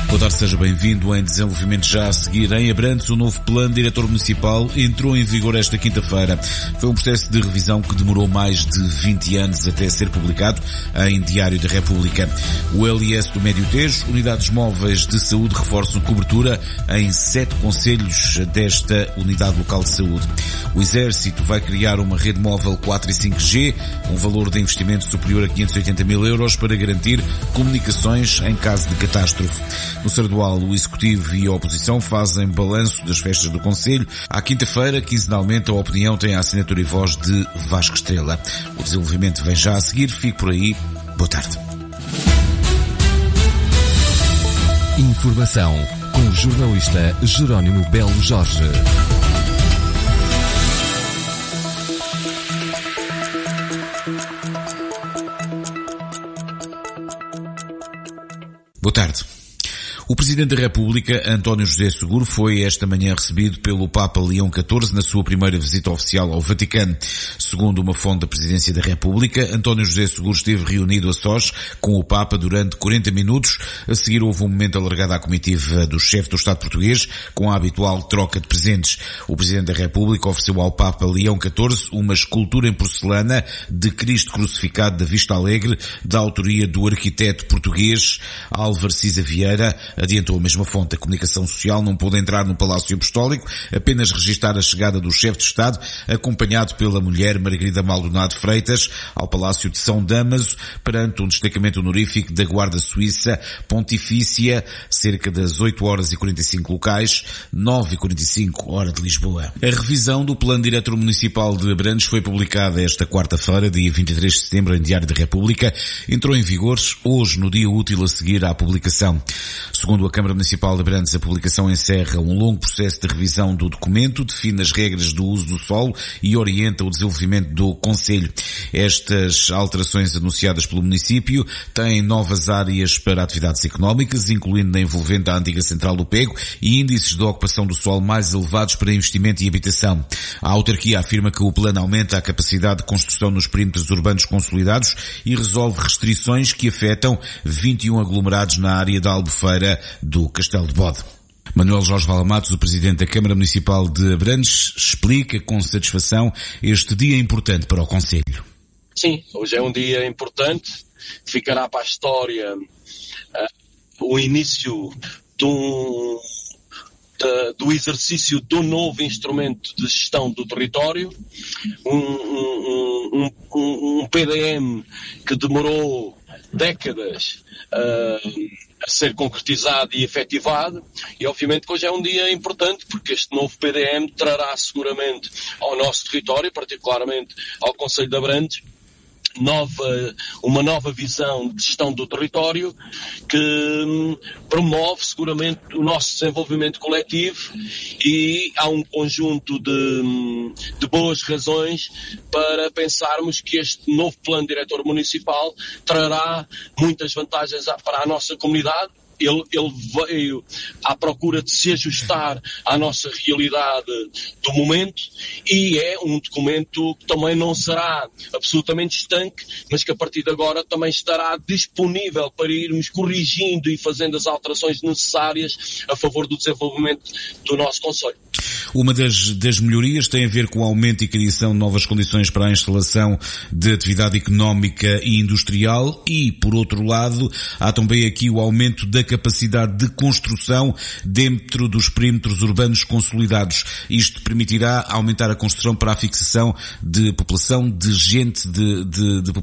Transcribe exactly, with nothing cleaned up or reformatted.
Boa tarde, seja bem-vindo. Em desenvolvimento já a seguir, em Abrantes, o novo plano diretor municipal entrou em vigor esta quinta-feira. Foi um processo de revisão que demorou mais de vinte anos até ser publicado em Diário da República. O L I S do Médio Tejo, unidades móveis de saúde, reforçam cobertura em sete concelhos desta unidade local de saúde. O Exército vai criar uma rede móvel quatro e cinco G, um valor de investimento superior a quinhentos e oitenta mil euros para garantir comunicações em caso de catástrofe. No Sardual, o Executivo e a oposição fazem balanço das festas do Conselho. À quinta-feira, quinzenalmente, a opinião tem a assinatura e voz de Vasco Estrela. O desenvolvimento vem já a seguir. Fique por aí. Boa tarde. Informação com o jornalista Jerónimo Belo Jorge. Boa tarde. O Presidente da República, António José Seguro, foi esta manhã recebido pelo Papa Leão catorze na sua primeira visita oficial ao Vaticano. Segundo uma fonte da Presidência da República, António José Seguro esteve reunido a sós com o Papa durante quarenta minutos. A seguir houve um momento alargado à comitiva do chefe do Estado português, com a habitual troca de presentes. O Presidente da República ofereceu ao Papa Leão catorze uma escultura em porcelana de Cristo crucificado da Vista Alegre, da autoria do arquiteto português Álvaro Cisa Vieira. Adiantou a mesma fonte. A comunicação social não pôde entrar no Palácio Apostólico, apenas registar a chegada do chefe de Estado, acompanhado pela mulher Margarida Maldonado Freitas, ao Palácio de São Damaso, perante um destacamento honorífico da Guarda Suíça Pontifícia, cerca das oito horas e quarenta e cinco locais, nove e quarenta e cinco hora de Lisboa. A revisão do Plano Diretor Municipal de Abrantes foi publicada esta quarta-feira, dia vinte e três de setembro, em Diário da República. Entrou em vigor hoje, no dia útil a seguir à publicação. Segundo a Câmara Municipal de Abrantes, a publicação encerra um longo processo de revisão do documento, define as regras do uso do solo e orienta o desenvolvimento do Conselho. Estas alterações anunciadas pelo município têm novas áreas para atividades económicas, incluindo na envolvente a antiga Central do Pego e índices de ocupação do solo mais elevados para investimento e habitação. A autarquia afirma que o plano aumenta a capacidade de construção nos perímetros urbanos consolidados e resolve restrições que afetam vinte e um aglomerados na área da Albufeira do Castelo de Bode. Manuel Jorge Valamatos, o Presidente da Câmara Municipal de Abrantes, explica com satisfação este dia importante para o Conselho. Sim, hoje é um dia importante, ficará para a história uh, o início de um, de, do exercício do novo instrumento de gestão do território, um, um, um, um, um P D M que demorou décadas uh, a ser concretizado e efetivado, e obviamente que hoje é um dia importante, porque este novo P D M trará seguramente ao nosso território, particularmente ao Concelho de Abrantes, Nova, uma nova visão de gestão do território que hum, promove seguramente o nosso desenvolvimento coletivo, e há um conjunto de, de boas razões para pensarmos que este novo plano diretor municipal trará muitas vantagens para a nossa comunidade. Ele, ele veio à procura de se ajustar à nossa realidade do momento, e é um documento que também não será absolutamente estanque, mas que a partir de agora também estará disponível para irmos corrigindo e fazendo as alterações necessárias a favor do desenvolvimento do nosso concelho. Uma das, das melhorias tem a ver com o aumento e criação de novas condições para a instalação de atividade económica e industrial, e, por outro lado, há também aqui o aumento da capacidade de construção dentro dos perímetros urbanos consolidados. Isto permitirá aumentar a construção para a fixação de população, de gente, de, de, de